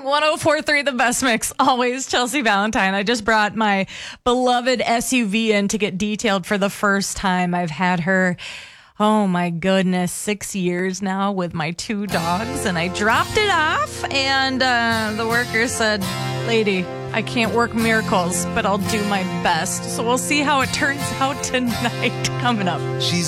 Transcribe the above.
1043 The Best Mix, always Chelsea Valentine. I just brought my beloved SUV in to get detailed for the first time. I've had her, oh my goodness, 6 years now with my 2 dogs, and I dropped it off, and the worker said, "Lady, I can't work miracles, but I'll do my best." So we'll see how it turns out tonight. Coming up.